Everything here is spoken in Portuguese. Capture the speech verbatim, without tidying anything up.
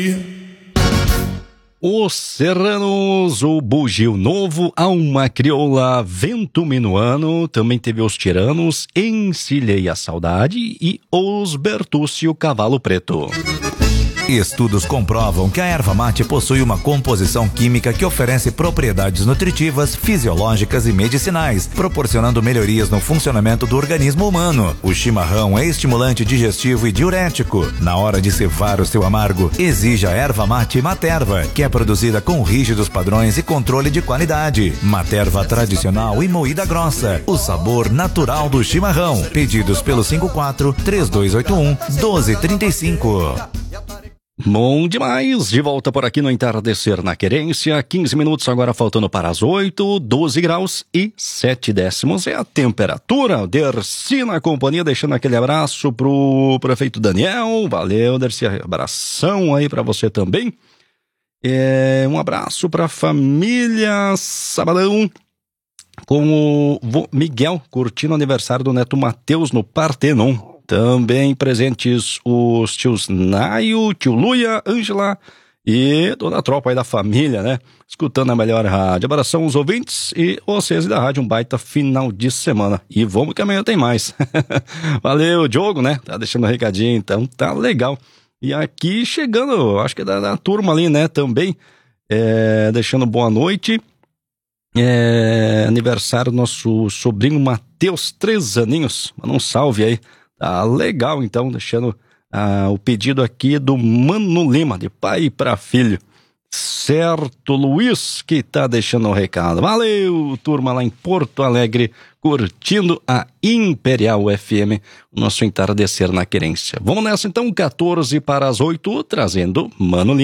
Os Serranos, o Bugio Novo, Alma Crioula, Vento Minuano, também teve os Tiranos, Encilhei a Saudade e os Bertúcio Cavalo Preto. Estudos comprovam que a erva mate possui uma composição química que oferece propriedades nutritivas, fisiológicas e medicinais, proporcionando melhorias no funcionamento do organismo humano. O chimarrão é estimulante digestivo e diurético. Na hora de cevar o seu amargo, exija a erva mate Materva, que é produzida com rígidos padrões e controle de qualidade. Materva tradicional e moída grossa, o sabor natural do chimarrão. Pedidos pelo cinco quatro, três dois oito um, um dois três cinco. Bom demais, de volta por aqui no Entardecer na Querência, quinze minutos agora faltando para as oito, doze graus e sete décimos é a temperatura. Dercy na companhia, deixando aquele abraço pro prefeito Daniel, valeu Dercy, abração aí para você também. É, um abraço pra família Sabadão, com o Miguel curtindo o aniversário do neto Matheus no Partenon. Também presentes os tios Naio, tio Luia, Ângela e toda a tropa aí da família, né? Escutando a melhor rádio. Abração aos ouvintes e vocês da rádio, um baita final de semana. E vamos que amanhã tem mais. Valeu, Diogo, né? Tá deixando um recadinho, então tá legal. E aqui chegando, acho que é da, da turma ali, né? Também é, deixando boa noite. É, aniversário do nosso sobrinho Matheus, três aninhos. Manda um salve aí. Tá legal, então, deixando ah, o pedido aqui do Mano Lima, de pai para filho. Certo, Luiz, que tá deixando o recado. Valeu, turma lá em Porto Alegre, curtindo a Imperial F M, o nosso Entardecer na Querência. Vamos nessa, então, quatorze para as oito, trazendo Mano Lima.